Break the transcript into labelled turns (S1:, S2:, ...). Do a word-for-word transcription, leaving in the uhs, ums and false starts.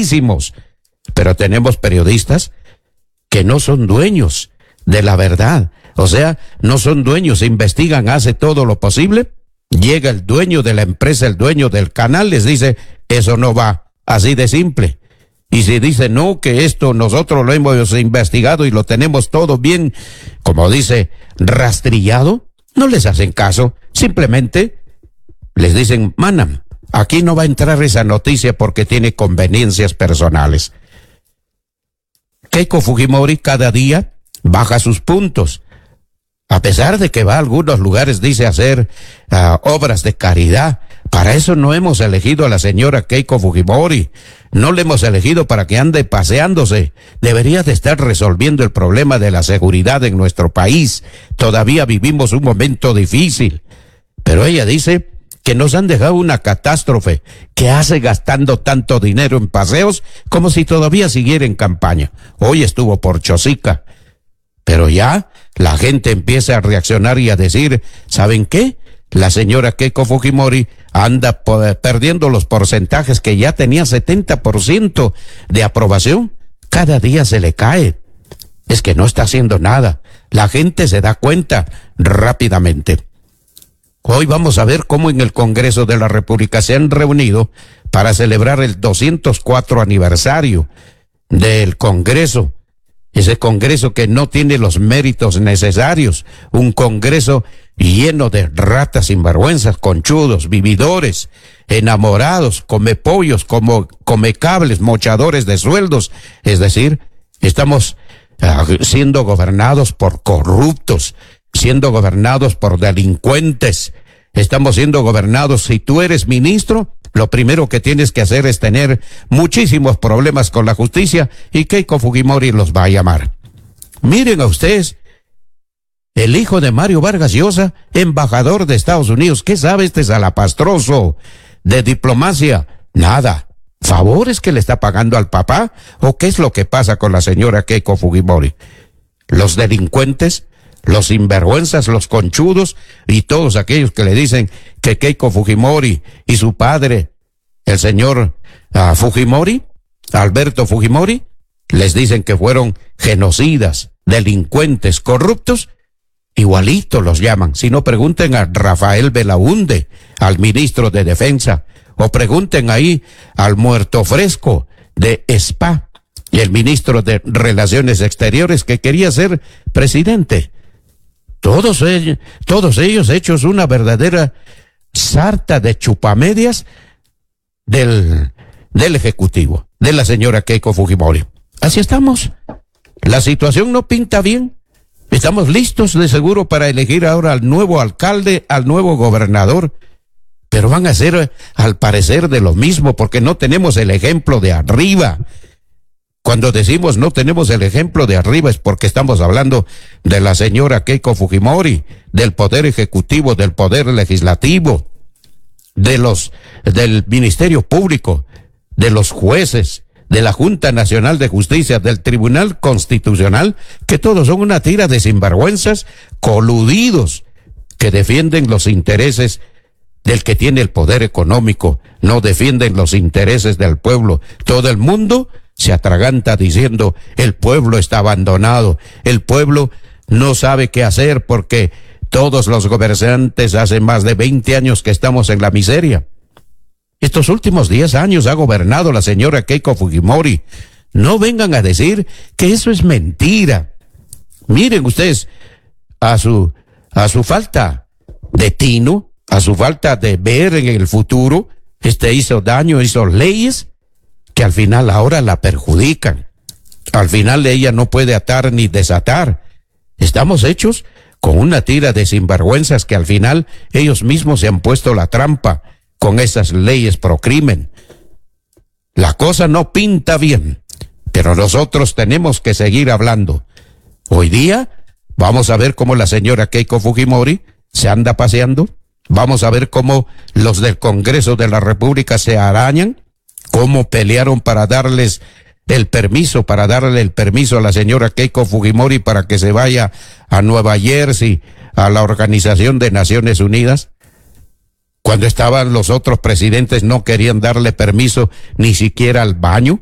S1: muchísimos. Pero tenemos periodistas que no son dueños de la verdad. O sea, no son dueños, investigan, hace todo lo posible. Llega el dueño de la empresa, el dueño del canal, les dice, eso no va, así de simple. Y si dice, no, que esto nosotros lo hemos investigado y lo tenemos todo bien, como dice, rastrillado, no les hacen caso. Simplemente les dicen, manam, aquí no va a entrar esa noticia porque tiene conveniencias personales. Keiko Fujimori cada día baja sus puntos. A pesar de que va a algunos lugares, dice hacer uh, obras de caridad. Para eso no hemos elegido a la señora Keiko Fujimori. No le hemos elegido para que ande paseándose. Debería de estar resolviendo el problema de la seguridad en nuestro país. Todavía vivimos un momento difícil. Pero ella dice que nos han dejado una catástrofe. ¿Qué hace gastando tanto dinero en paseos como si todavía siguiera en campaña? Hoy estuvo por Chosica. Pero ya la gente empieza a reaccionar y a decir, ¿saben qué? La señora Keiko Fujimori anda perdiendo los porcentajes que ya tenía setenta por ciento de aprobación. Cada día se le cae. Es que no está haciendo nada. La gente se da cuenta rápidamente. Hoy vamos a ver cómo en el Congreso de la República se han reunido para celebrar el doscientos cuatro aniversario del Congreso. Ese Congreso que no tiene los méritos necesarios, un Congreso lleno de ratas sinvergüenzas, conchudos, vividores, enamorados, come pollos, como come cables, mochadores de sueldos. Es decir, estamos uh, siendo gobernados por corruptos, siendo gobernados por delincuentes. Estamos siendo gobernados, si tú eres ministro, lo primero que tienes que hacer es tener muchísimos problemas con la justicia y Keiko Fujimori los va a llamar. Miren a ustedes, el hijo de Mario Vargas Llosa, embajador de Estados Unidos. ¿Qué sabe este salapastroso de diplomacia? Nada. ¿Favores que le está pagando al papá? ¿O qué es lo que pasa con la señora Keiko Fujimori? Los delincuentes, los sinvergüenzas, los conchudos y todos aquellos que le dicen que Keiko Fujimori y su padre, el señor uh, Fujimori, Alberto Fujimori, les dicen que fueron genocidas, delincuentes, corruptos, igualito los llaman. Si no, pregunten a Rafael Belaúnde, al ministro de Defensa, o pregunten ahí al muerto fresco de S P A y el ministro de Relaciones Exteriores que quería ser presidente. Todos ellos, todos ellos hechos una verdadera sarta de chupamedias del, del Ejecutivo, de la señora Keiko Fujimori. Así estamos. La situación no pinta bien. Estamos listos de seguro para elegir ahora al nuevo alcalde, al nuevo gobernador, pero van a ser al parecer de lo mismo porque no tenemos el ejemplo de arriba. Cuando decimos no tenemos el ejemplo de arriba es porque estamos hablando de la señora Keiko Fujimori, del Poder Ejecutivo, del Poder Legislativo, de los, del Ministerio Público, de los jueces, de la Junta Nacional de Justicia, del Tribunal Constitucional, que todos son una tira de sinvergüenzas coludidos que defienden los intereses del que tiene el poder económico, no defienden los intereses del pueblo. Todo el mundo se atraganta diciendo el pueblo está abandonado, el pueblo no sabe qué hacer porque todos los gobernantes hace más de veinte años que estamos en la miseria. Estos últimos diez años ha gobernado la señora Keiko Fujimori. No vengan a decir que eso es mentira. Miren ustedes, a su, a su falta de tino, a su falta de ver en el futuro, este hizo daño, hizo leyes que al final ahora la perjudican. Al final ella no puede atar ni desatar. Estamos hechos con una tira de sinvergüenzas que al final ellos mismos se han puesto la trampa con esas leyes pro crimen. La cosa no pinta bien, pero nosotros tenemos que seguir hablando. Hoy día vamos a ver cómo la señora Keiko Fujimori se anda paseando, vamos a ver cómo los del Congreso de la República se arañan, cómo pelearon para darles el permiso, para darle el permiso a la señora Keiko Fujimori para que se vaya a Nueva Jersey, a la Organización de Naciones Unidas. Cuando estaban los otros presidentes no querían darle permiso ni siquiera al baño.